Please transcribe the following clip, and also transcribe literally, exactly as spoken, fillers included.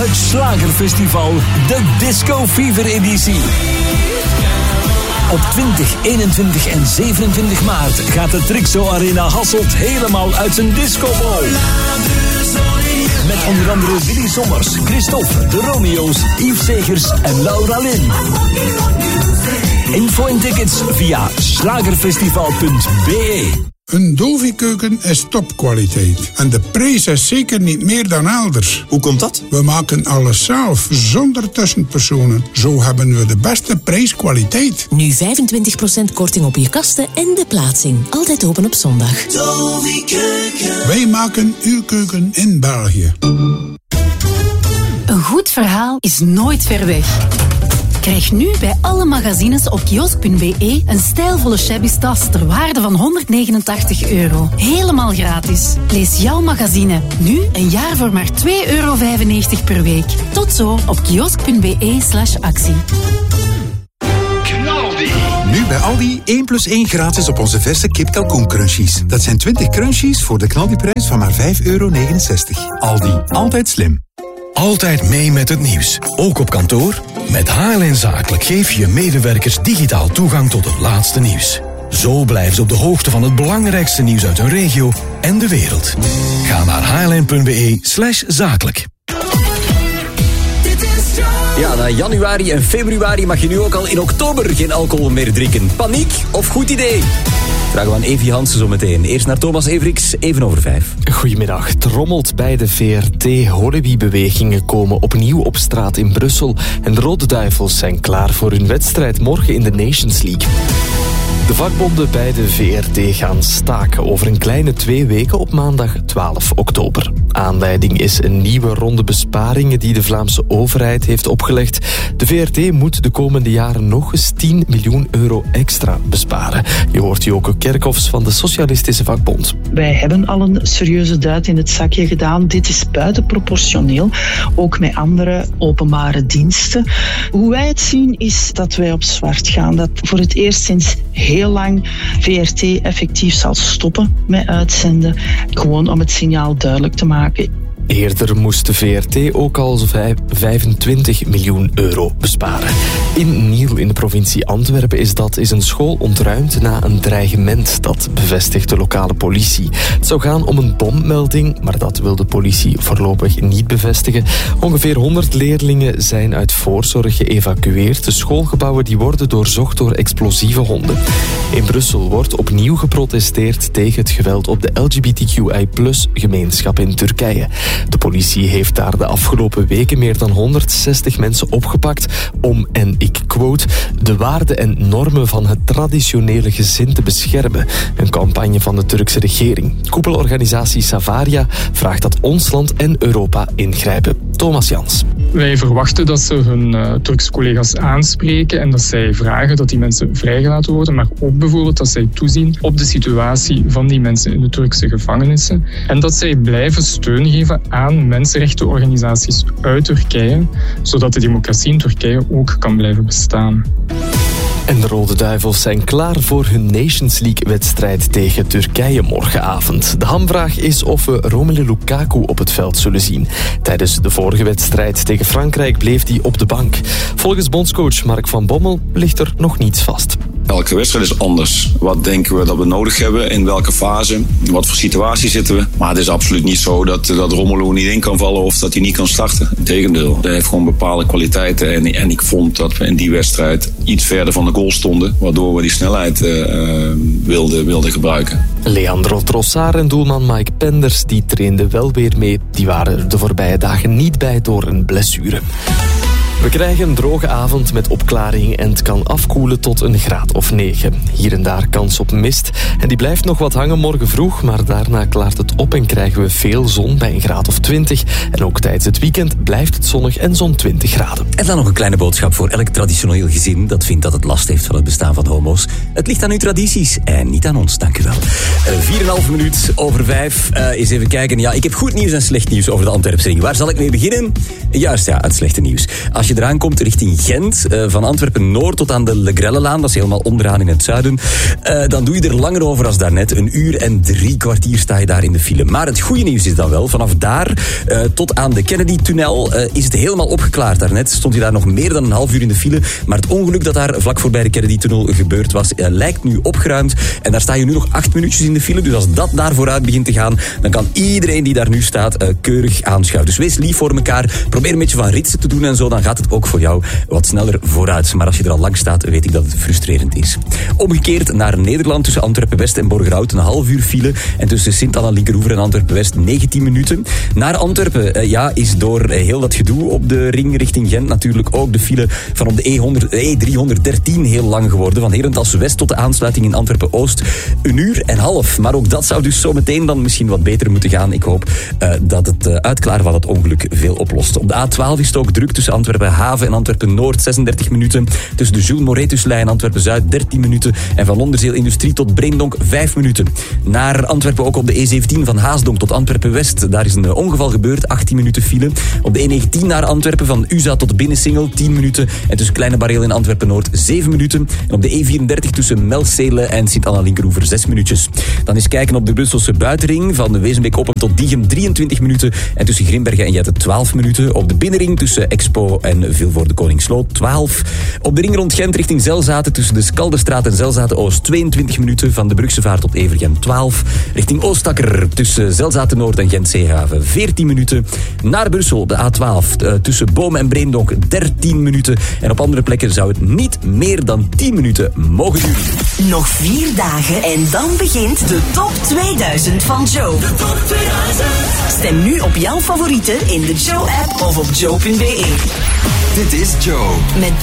Het Schlagerfestival, de Disco Fever editie. Op twintig, eenentwintig en zevenentwintig maart gaat de Trixo Arena Hasselt helemaal uit zijn discobal. Met onder andere Willy Sommers, Christophe, de Romeo's, Yves Segers en Laura Lynn. Info en tickets via schlagerfestival punt b e. Een Dovi-keuken is topkwaliteit. En de prijs is zeker niet meer dan elders. Hoe komt dat? We maken alles zelf, zonder tussenpersonen. Zo hebben we de beste prijskwaliteit. Nu vijfentwintig procent korting op je kasten en de plaatsing. Altijd open op zondag. Dovi-keuken. Wij maken uw keuken in België. Een goed verhaal is nooit ver weg. Krijg nu bij alle magazines op kiosk punt b e een stijlvolle shabby tas ter waarde van honderdnegenentachtig euro. Helemaal gratis. Lees jouw magazine. Nu een jaar voor maar twee euro vijfennegentig per week. Tot zo op kiosk punt b e slash actie. Nu bij Aldi één plus één gratis op onze verse kip kalkoen crunchies. Dat zijn twintig crunchies voor de knaldiprijs van maar vijf euro negenenzestig. Aldi, altijd slim. Altijd mee met het nieuws, ook op kantoor. Met H L N Zakelijk geef je je medewerkers digitaal toegang tot het laatste nieuws. Zo blijven ze op de hoogte van het belangrijkste nieuws uit hun regio en de wereld. Ga naar h l n punt b e slash zakelijk. Ja, na januari en februari mag je nu ook al in oktober geen alcohol meer drinken. Paniek of goed idee? Vragen we aan Evie Hansen zo meteen. Eerst naar Thomas Everiks, even over vijf. Goedemiddag. Het rommelt bij de V R T. Holleby-bewegingen komen opnieuw op straat in Brussel. En de Rode Duivels zijn klaar voor hun wedstrijd morgen in de Nations League. De vakbonden bij de V R T gaan staken over een kleine twee weken op maandag twaalf oktober. Aanleiding is een nieuwe ronde besparingen die de Vlaamse overheid heeft opgelegd. De V R T moet de komende jaren nog eens tien miljoen euro extra besparen. Je hoort Joke Kerkhoffs van de Socialistische Vakbond. Wij hebben al een serieuze duit in het zakje gedaan. Dit is buitenproportioneel, ook met andere openbare diensten. Hoe wij het zien is dat wij op zwart gaan. Dat voor het eerst sinds heel lang V R T effectief zal stoppen met uitzenden. Gewoon om het signaal duidelijk te maken. Eerder moest de V R T ook al vijfentwintig miljoen euro besparen. In Niel in de provincie Antwerpen is dat is een school ontruimd na een dreigement. Dat bevestigt de lokale politie. Het zou gaan om een bommelding, maar dat wil de politie voorlopig niet bevestigen. Ongeveer honderd leerlingen zijn uit voorzorg geëvacueerd. De schoolgebouwen die worden doorzocht door explosieve honden. In Brussel wordt opnieuw geprotesteerd tegen het geweld op de L G B T Q I plus gemeenschap in Turkije. De politie heeft daar de afgelopen weken meer dan honderdzestig mensen opgepakt om, en ik quote, de waarden en normen van het traditionele gezin te beschermen. Een campagne van de Turkse regering. Koepelorganisatie Savaria vraagt dat ons land en Europa ingrijpen. Thomas Jans. Wij verwachten dat ze hun uh, Turkse collega's aanspreken en dat zij vragen dat die mensen vrijgelaten worden, maar ook bijvoorbeeld dat zij toezien op de situatie van die mensen in de Turkse gevangenissen en dat zij blijven steun geven aan mensenrechtenorganisaties uit Turkije, zodat de democratie in Turkije ook kan blijven bestaan. En de Rode Duivels zijn klaar voor hun Nations League-wedstrijd tegen Turkije morgenavond. De hamvraag is of we Romelu Lukaku op het veld zullen zien. Tijdens de vorige wedstrijd tegen Frankrijk bleef hij op de bank. Volgens bondscoach Mark van Bommel ligt er nog niets vast. Elke wedstrijd is anders. Wat denken we dat we nodig hebben? In welke fase? In wat voor situatie zitten we? Maar het is absoluut niet zo dat, dat Romelu niet in kan vallen of dat hij niet kan starten. Integendeel, hij heeft gewoon bepaalde kwaliteiten. En, en ik vond dat we in die wedstrijd iets verder van de goal stonden, waardoor we die snelheid uh, wilden, wilden gebruiken. Leandro Trossard en doelman Mike Penders die trainden wel weer mee. Die waren er de voorbije dagen niet bij door een blessure. We krijgen een droge avond met opklaring en het kan afkoelen tot een graad of negen. Hier en daar kans op mist en die blijft nog wat hangen morgen vroeg, maar daarna klaart het op en krijgen we veel zon bij een graad of twintig. En ook tijdens het weekend blijft het zonnig en zo'n twintig graden. En dan nog een kleine boodschap voor elk traditioneel gezin dat vindt dat het last heeft van het bestaan van homo's. Het ligt aan uw tradities en niet aan ons, dank u wel. vier komma vijf minuut over vijf. Uh, eens even kijken. Ja, ik heb goed nieuws en slecht nieuws over de Antwerpse ring. Waar zal ik mee beginnen? Juist, ja, het slechte nieuws. Als als je eraan komt richting Gent, uh, van Antwerpen-Noord tot aan de Legrellelaan, dat is helemaal onderaan in het zuiden, uh, dan doe je er langer over als daarnet. Een uur en drie kwartier sta je daar in de file. Maar het goede nieuws is dan wel, vanaf daar uh, tot aan de Kennedy-tunnel uh, is het helemaal opgeklaard. Daarnet stond je daar nog meer dan een half uur in de file, maar het ongeluk dat daar vlak voorbij de Kennedy-tunnel gebeurd was, uh, lijkt nu opgeruimd. En daar sta je nu nog acht minuutjes in de file, dus als dat daar vooruit begint te gaan, dan kan iedereen die daar nu staat uh, keurig aanschuiven. Dus wees lief voor elkaar, probeer een beetje van ritsen te doen en zo, dan gaat het ook voor jou wat sneller vooruit. Maar als je er al lang staat, weet ik dat het frustrerend is. Omgekeerd naar Nederland, tussen Antwerpen-West en Borgerhout, een half uur file. En tussen Sint-Anna-Linkeroever en Antwerpen-West, negentien minuten. Naar Antwerpen, uh, ja, is door uh, heel dat gedoe op de ring richting Gent natuurlijk ook de file van op de E honderd, E driehonderddertien heel lang geworden. Van Herentals-West tot de aansluiting in Antwerpen-Oost. Een uur en half. Maar ook dat zou dus zo meteen dan misschien wat beter moeten gaan. Ik hoop uh, dat het uh, uitklaren van het ongeluk veel oplost. Op de A twaalf is het ook druk tussen Antwerpen-Haven en Antwerpen-Noord, zesendertig minuten. Tussen de Jules Moretuslijn en Antwerpen-Zuid, dertien minuten. En van Londerzeel Industrie tot Breendonk, vijf minuten. Naar Antwerpen ook op de E zeventien van Haasdonk tot Antwerpen-West. Daar is een ongeval gebeurd, achttien minuten file. Op de E negentien naar Antwerpen van U Z A tot Binnensingel, tien minuten. En tussen Kleine Bareel en Antwerpen-Noord, zeven minuten. En op de E vierendertig tussen Melcele en Sint-Anna-Linkeroever, zes minuutjes. Dan eens kijken op de Brusselse buitenring van de Wezenbeek-Open tot Diegem, drieëntwintig minuten. En tussen Grimbergen en Jette, twaalf minuten. Op de binnenring tussen Expo en Vilvoorde Koningsloot, twaalf. Op de ring rond Gent richting Zelzaten tussen de Skalderstraat en Zelzaten-Oost, tweeëntwintig minuten. Van de Brugsevaart tot Evergem, twaalf. Richting Oostakker tussen Zelzaten-Noord en Gent-Zeehaven, veertien minuten. Naar Brussel, de A twaalf, uh, tussen Boom en Breendonk, dertien minuten. En op andere plekken zou het niet meer dan tien minuten mogen duren. Nog vier dagen en dan begint de top tweeduizend van Joe. De top tweeduizend. Stem nu op jouw favorieten in de Joe-app of op joe punt be. Dit is Joe. Met